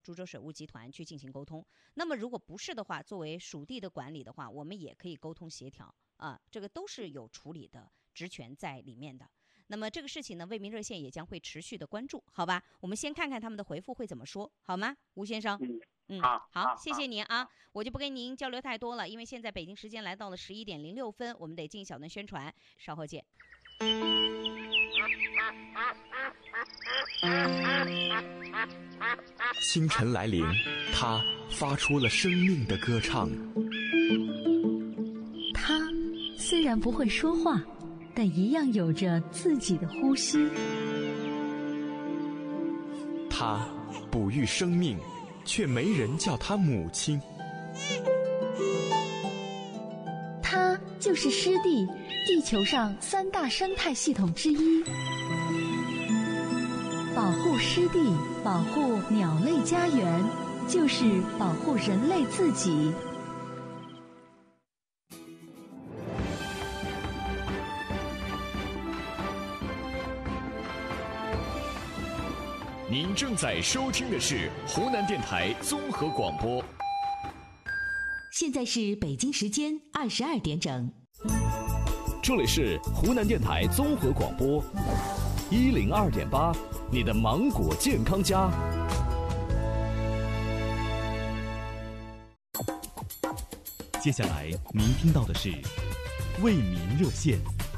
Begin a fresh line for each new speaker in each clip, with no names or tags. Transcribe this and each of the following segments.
株洲水务集团去进行沟通。那么如果不是的话，作为属地的管理的话，我们也可以沟通协调啊，这个都是有处理的职权在里面的。那么这个事情呢，为民热线也将会持续的关注，好吧？我们先看看他们的回复会怎么说，好吗，吴先生？好，谢谢您啊，我就不跟您交流太多了，因为现在北京时间来到了11:06，我们得进小段宣传，稍后见。
清晨来临，它发出了生命的歌唱。
它虽然不会说话，但一样有着自己的呼吸。
它哺育生命，却没人叫它母亲。
它就是湿地，地球上3大生态系统之一。保护湿地，保护鸟类家园，就是保护人类自己。
您正在收听的是湖南电台综合广播。
现在是北京时间22点整。
这里是湖南电台综合广播102.8，你的芒果健康家。接下来您听到的是为民热线。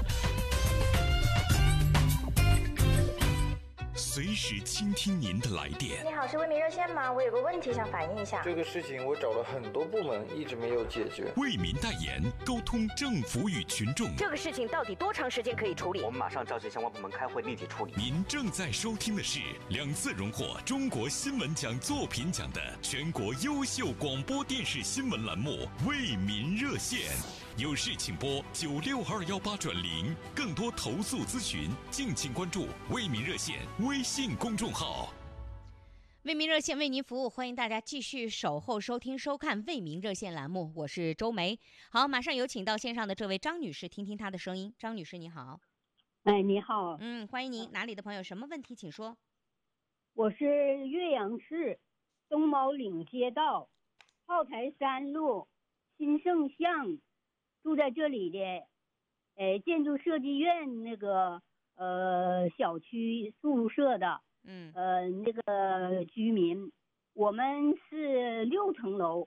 随时倾听您的来电。
你好，是为民热线吗？我有个问题想反映一下。
这个事情我找了很多部门，一直没有解决。
为民代言，沟通政府与群众。
这个事情到底多长时间可以处理？
我们马上召集相关部门开会，立即处理。
您正在收听的是2次荣获中国新闻奖作品奖的全国优秀广播电视新闻栏目《为民热线》。有事请拨96218转0，更多投诉咨询，敬请关注为民热线微信公众号。
为民热线为您服务，欢迎大家继续守候收听收看为民热线栏目，我是周梅。好，马上有请到线上的这位张女士，听听她的声音。张女士你好。
你好。
欢迎您，哪里的朋友，什么问题请说。
我是岳阳市东毛岭街道炮台山路新盛巷住在这里的建筑设计院那个小区宿舍的那个居民。我们是6层楼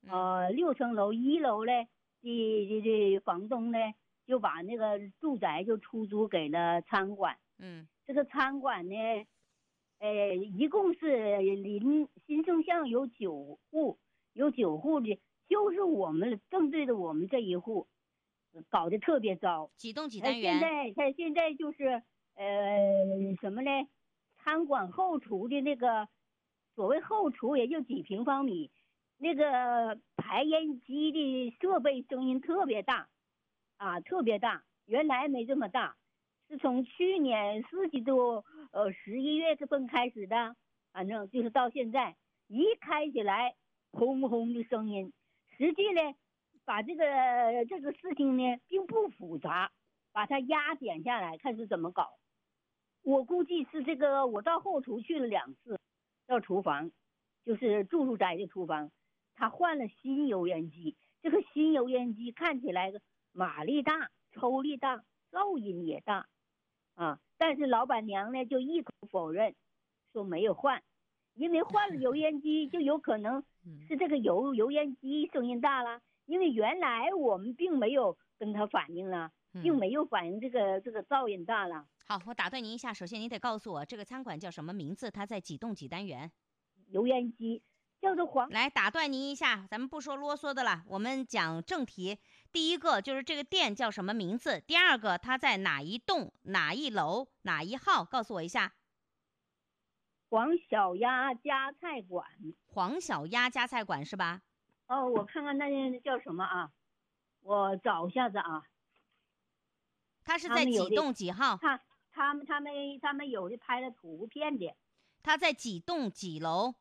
，6层楼1楼嘞的房东呢就把那个住宅就出租给了餐馆。这个餐馆呢一共是新盛巷有9户，的就是我们正对着我们这一户，搞得特别糟。
几栋几单元？
现在就是什么呢？餐馆后厨的那个，所谓后厨也就几平方米，那个排烟机的设备声音特别大，特别大，原来没这么大，是从去年4季度11月份开始的，反正就是到现在，一开起来轰轰的声音。实际呢，把这个事情呢并不复杂，把它压减下来看是怎么搞。我估计是这个，我到后厨去了2次，到厨房，就是住宅的厨房，他换了新油烟机。这个新油烟机看起来马力大、抽力大、噪音也大，但是老板娘呢就一口否认，说没有换。因为换了油烟机，就有可能是这个油烟机声音大了。因为原来我们并没有跟他反映了，并没有反映这个噪音大了。
好，我打断您一下，首先您得告诉我这个餐馆叫什么名字，它在几栋几单元？
油烟机叫做
来打断您一下，咱们不说啰嗦的了，我们讲正题。第一个就是这个店叫什么名字，第二个它在哪一栋、哪一楼、哪一号，告诉我一下。
黄小鸭夹菜馆。
黄小鸭夹菜馆是吧？
我看看那叫什么啊，我找一下子啊。
它是在几栋几号？
他们有的拍了图片的。
它在几栋几楼？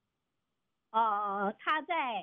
他在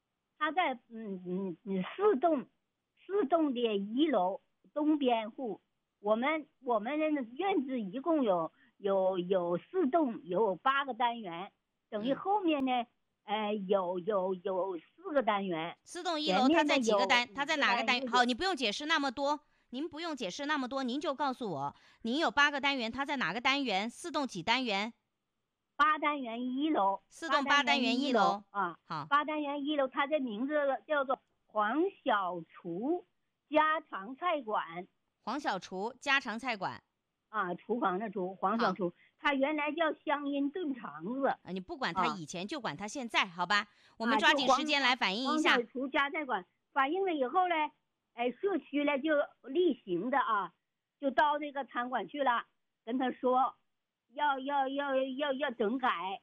4栋的1楼东边户。我们院子一共有4栋，有8个单元。 等于后面呢，有4个单元。
4栋1楼它在几个单？它在哪个单元？好，你不用解释那么多，您不用解释那么多，您就告诉我，您有8个单元，它在哪个单元？4栋几单元
？8单元1楼。
4栋8单元1楼
啊。
好
，8单元1楼，它的名字叫做黄小厨家常菜馆。
黄小厨家常菜馆。
啊，厨房的厨，黄小厨，它原来叫湘阴炖肠子。
你不管它以前，就管它现在，好吧？我们抓紧时间来反映一下。
黄小厨家菜馆反映了以后呢，社区呢就例行的啊，就到那个餐馆去了，跟他说要整改，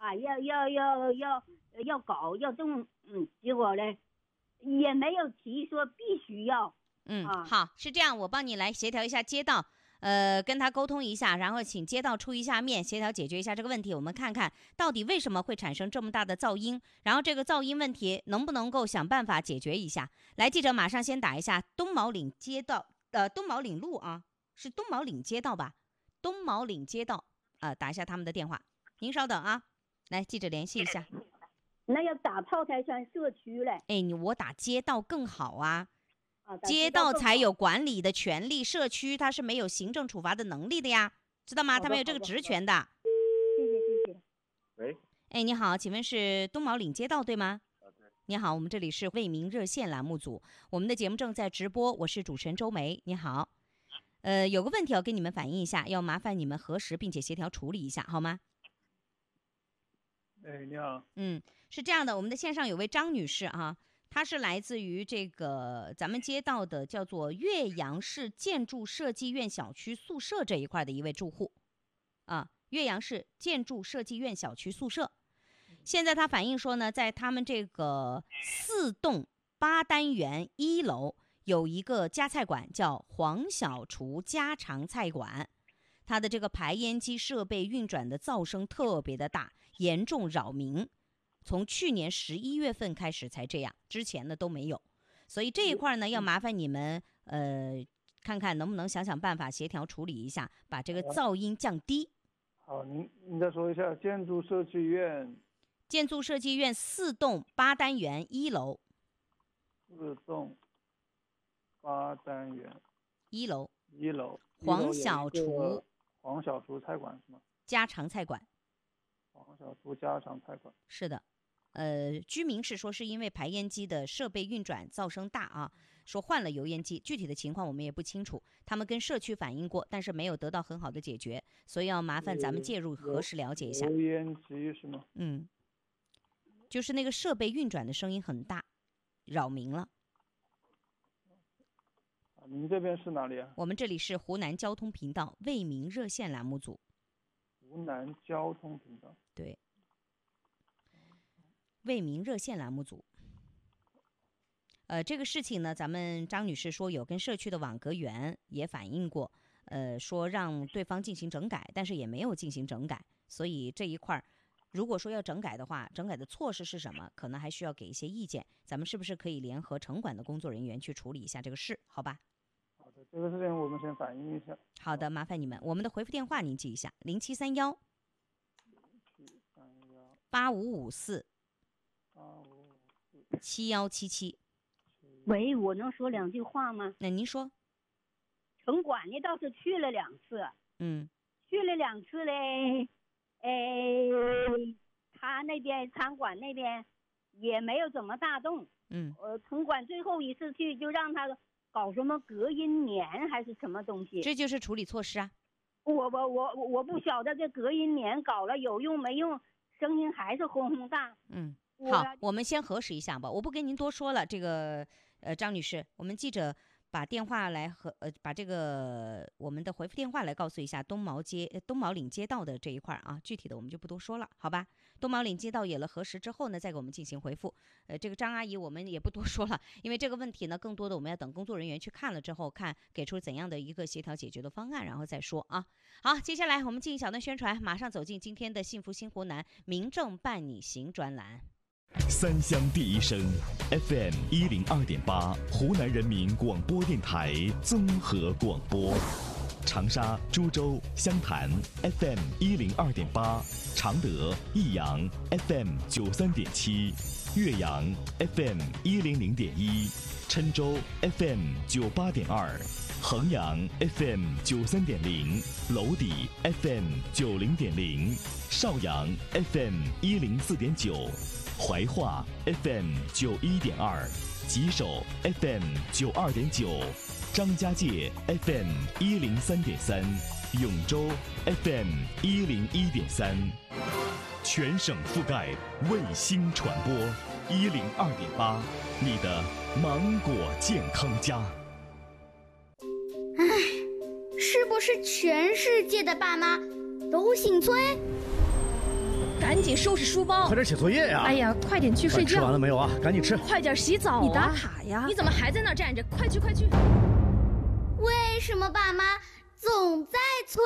要搞要动，结果呢也没有提说必须要。
好，是这样，我帮你来协调一下街道。跟他沟通一下，然后请街道出一下面，协调解决一下这个问题。我们看看到底为什么会产生这么大的噪音，然后这个噪音问题能不能够想办法解决一下。来，记者马上先打一下东毛岭街道，东毛岭路啊，是东毛岭街道吧？东毛岭街道打一下他们的电话。您稍等啊，来，记者联系一下。
那要打炮台山社区嘞？
我打街道更好啊。街道才有管理的权利，社区它是没有行政处罚的能力的呀，知道吗？它没有这个职权的。
谢谢。
喂，
你好，请问是东毛岭街道对吗？对。你好，我们这里是为民热线栏目组，我们的节目正在直播，我是主持人周梅。你好，有个问题要跟你们反映一下，要麻烦你们核实并且协调处理一下，好吗？
你好。
是这样的，我们的线上有位张女士啊。她是来自于这个咱们街道的叫做岳阳市建筑设计院小区宿舍这一块的一位住户，岳阳市建筑设计院小区宿舍。现在她反映说呢，在他们这个4栋8单元1楼有一个家菜馆叫黄小厨家常菜馆，它的这个排烟机设备运转的噪声特别的大，严重扰民。从去年11月份开始才这样，之前呢都没有，所以这一块呢要麻烦你们看看能不能想想办法协调处理一下，把这个噪音降低。
好，您再说一下建筑设计院。
建筑设计院4栋8单元1楼。
4栋8单元
1楼。
1楼。
黄小厨
菜馆是吗？
家常菜馆。
黄小厨家常菜馆。
是的。居民是说是因为排烟机的设备运转噪声大啊，说换了油烟机，具体的情况我们也不清楚。他们跟社区反映过，但是没有得到很好的解决，所以要麻烦咱们介入核实了解一下。
油烟机是吗？
就是那个设备运转的声音很大，扰民了。
您这边是哪里啊？
我们这里是湖南交通频道为民热线栏目组。
湖南交通频道。
对。为民热线栏目组。这个事情呢，咱们张女士说有跟社区的网格员也反映过，说让对方进行整改，但是也没有进行整改，所以这一块如果说要整改的话，整改的措施是什么，可能还需要给一些意见，咱们是不是可以联合城管的工作人员去处理一下这个事，好吧？
好的，这个事情我们先反映一下。
好的，麻烦你们，我们的回复电话您记一下：0731 8554 7177。
喂，我能说2句话吗？
那您说。
城管呢倒是去了2次，去了2次嘞，他那边餐馆那边也没有怎么大动，城管最后一次去就让他搞什么隔音棉还是什么东西，
这就是处理措施啊。
我不晓得这隔音棉搞了有用没用，声音还是轰轰大。
好，我们先核实一下吧，我不跟您多说了。这个张女士，我们记者把电话来把这个我们的回复电话来告诉一下东毛岭街道的这一块啊，具体的我们就不多说了，好吧？东毛岭街道也了核实之后呢，再给我们进行回复。这个张阿姨我们也不多说了，因为这个问题呢，更多的我们要等工作人员去看了之后，看给出怎样的一个协调解决的方案，然后再说啊。好，接下来我们进一小段宣传，马上走进今天的幸福新湖南民政伴你行专栏。
三乡第一声 FM 102.8，湖南人民广播电台综合广播，
长沙、株洲、湘潭 FM 102.8，常德、益阳 FM 93.7，岳阳 FM 100.1，郴州 FM 98.2，衡阳 FM 93.0，娄底 FM 90.0，邵阳 FM 104.9，怀化 FM 91.2，吉首 FM 92.9，张家界 FM 103.3，永州 FM 101.3，全省覆盖卫星传播102.8，你的芒果健康家。
是不是全世界的爸妈都姓崔？
赶紧收拾书包，
快点写作业呀！
哎呀，快点去睡觉。
吃完了没有啊？赶紧吃。
快点洗澡啊！你打卡呀！你怎么还在那儿站着？快去快去！
为什么爸妈总在催？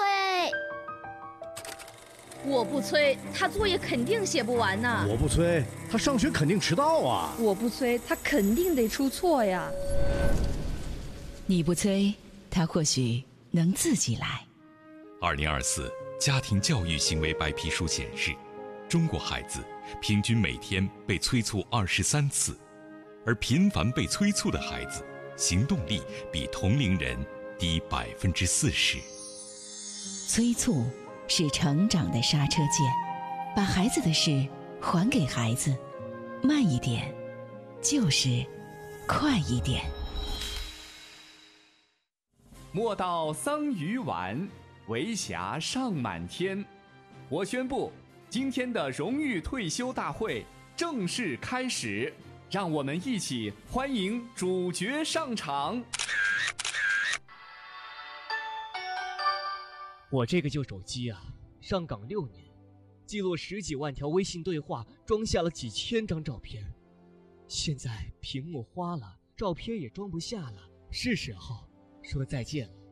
我不催，他作业肯定写不完呢。
我不催，他上学肯定迟到啊。
我不催，他肯定得出错呀。
你不催，他或许能自己来。
2024家庭教育行为白皮书显示，中国孩子平均每天被催促23次，而频繁被催促的孩子行动力比同龄人低40%。
催促是成长的刹车键，把孩子的事还给孩子，慢一点就是快一点。
莫道桑榆晚，为霞尚满天。我宣布，今天的荣誉退休大会正式开始，让我们一起欢迎主角上场。
我这个旧手机啊，上岗6年，记录10几万条微信对话，装下了几千张照片。现在屏幕花了，照片也装不下了，是时候说再见了。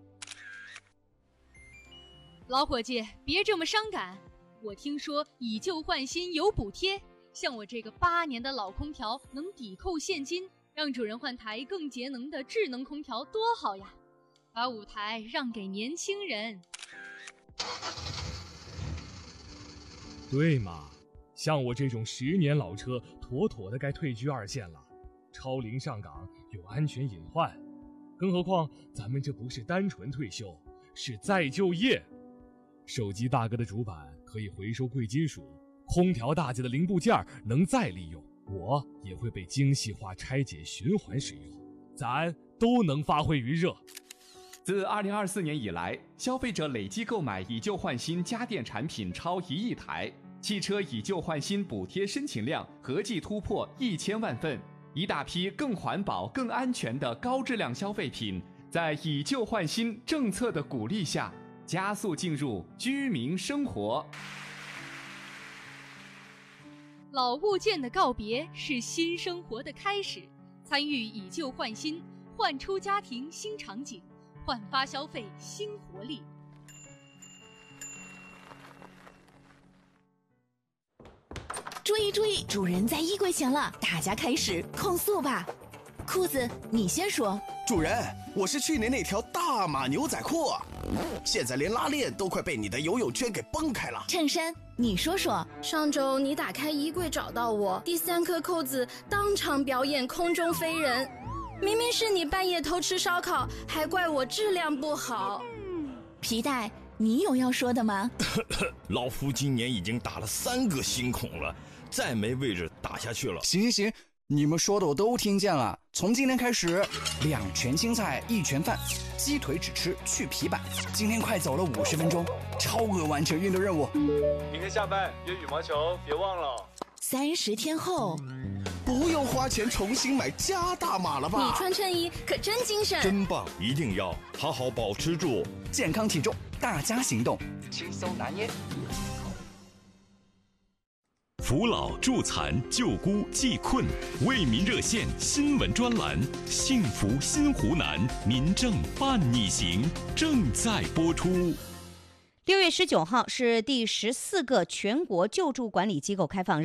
老伙计，别这么伤感。我听说以旧换新有补贴，像我这个8年的老空调能抵扣现金，让主人换台更节能的智能空调多好呀！把舞台让给年轻人。
对嘛，像我这种10年老车，妥妥的该退居2线了。超龄上岗有安全隐患，更何况咱们这不是单纯退休，是再就业。手机大哥的主板可以回收贵金属，空调大姐的零部件能再利用，我也会被精细化拆解循环使用，咱都能发挥余热。
自2024年以来，消费者累计购买以旧换新家电产品超1亿台，汽车以旧换新补贴申请量合计突破1000万份，一大批更环保、更安全的高质量消费品，在以旧换新政策的鼓励下，加速进入居民生活。
老物件的告别是新生活的开始，参与以旧换新，焕出家庭新场景，焕发消费新活力。
注意注意，主人在衣柜前了，大家开始控诉吧。裤子，你先说。
主人，我是去年那条大码牛仔裤，现在连拉链都快被你的游泳圈给崩开了。
衬衫，你说说。
上周你打开衣柜找到我，第3颗扣子当场表演空中飞人，明明是你半夜偷吃烧烤，还怪我质量不好。
皮带，你有要说的吗？
老夫今年已经打了3个新孔了，再没位置打下去了。
行行行，你们说的我都听见了。从今天开始，2全青菜1全饭，鸡腿只吃去皮板。今天快走了50分钟，超额完成运动任务。
明天下班约羽毛球，别忘了。
30天后，
不用花钱重新买加大码了吧？
你穿衬衣可真精神，
真棒！一定要好好保持住
健康体重，大家行动，轻松拿捏。
扶老助残救孤济困，为民热线新闻专栏《幸福新湖南民政伴你行》正在播出。
6月19号是第14个全国救助管理机构开放日。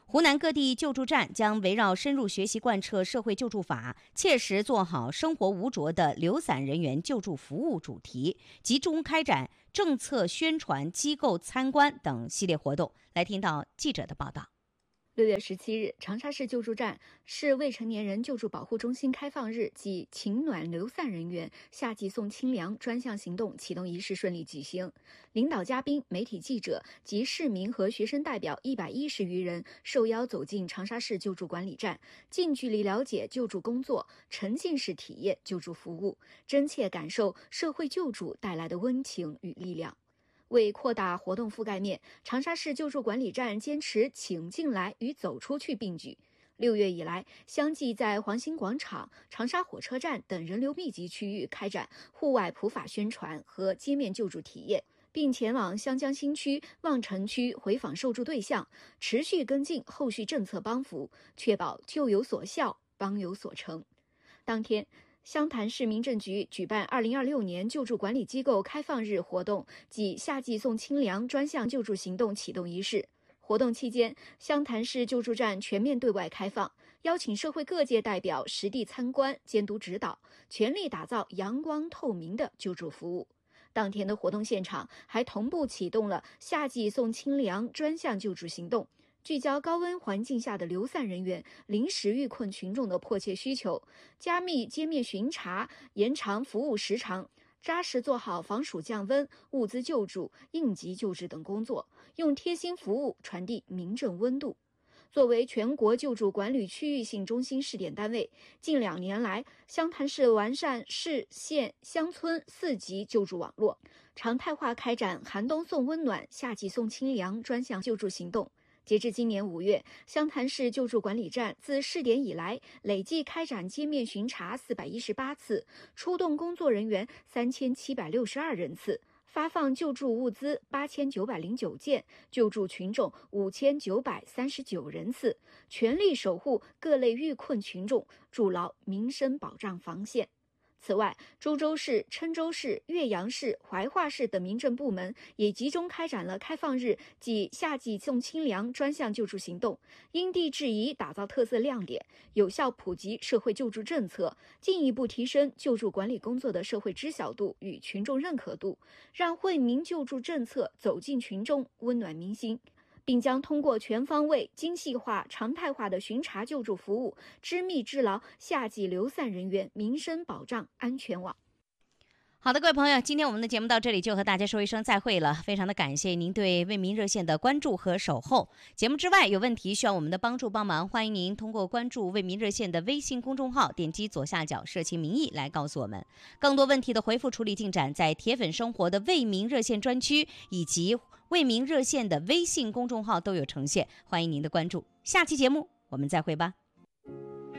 湖南各地救助站将围绕深入学习贯彻社会救助法，切实做好生活无着的流散人员救助服务主题，集中开展政策宣传、机构参观等系列活动。来听到记者的报道。
6月17日，长沙市救助站市未成年人救助保护中心开放日暨情暖流散人员夏季送清凉专项行动启动仪式顺利举行。领导嘉宾、媒体记者及市民和学生代表110余人受邀走进长沙市救助管理站，近距离了解救助工作，沉浸式体验救助服务，真切感受社会救助带来的温情与力量。为扩大活动覆盖面，长沙市救助管理站坚持请进来与走出去并举。6月以来，相继在黄兴广场、长沙火车站等人流密集区域开展户外普法宣传和街面救助体验，并前往湘江新区、望城区回访受助对象，持续跟进后续政策帮扶，确保救有所效、帮有所成。当天，湘潭市民政局举办2026年救助管理机构开放日活动暨夏季送清凉专项救助行动启动仪式。活动期间，湘潭市救助站全面对外开放，邀请社会各界代表实地参观、监督指导，全力打造阳光透明的救助服务。当天的活动现场还同步启动了夏季送清凉专项救助行动，聚焦高温环境下的流散人员、临时遇困群众的迫切需求，加密街面巡查，延长服务时长，扎实做好防暑降温、物资救助、应急救治等工作，用贴心服务传递民政温度。作为全国救助管理区域性中心试点单位，近2年来，湘潭市完善市、县、乡村4级救助网络，常态化开展寒冬送温暖、夏季送清凉专项救助行动。截至今年5月，湘潭市救助管理站自试点以来，累计开展街面巡查418次，出动工作人员3762人次，发放救助物资8909件，救助群众5939人次，全力守护各类遇困群众，筑牢民生保障防线。此外，株洲市、郴州市、岳阳市、怀化市等民政部门也集中开展了开放日暨夏季送清凉专项救助行动，因地制宜打造特色亮点，有效普及社会救助政策，进一步提升救助管理工作的社会知晓度与群众认可度，让惠民救助政策走进群众，温暖民心，并将通过全方位、精细化、常态化的巡查救助服务，织密织牢夏季流散人员民生保障安全网。
好的，各位朋友，今天我们的节目到这里就和大家说一声再会了。非常的感谢您对为民热线的关注和守候。节目之外有问题需要我们的帮助帮忙，欢迎您通过关注为民热线的微信公众号，点击左下角社情民意来告诉我们。更多问题的回复处理进展在铁粉生活的为民热线专区以及为民热线的微信公众号都有呈现，欢迎您的关注。下期节目我们再会吧。